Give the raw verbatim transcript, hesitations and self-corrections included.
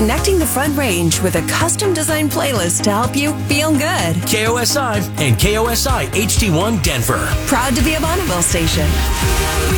connecting the Front Range with a custom-designed playlist to help you feel good. K O S I and K O S I H D one Denver. Proud to be a Bonneville station.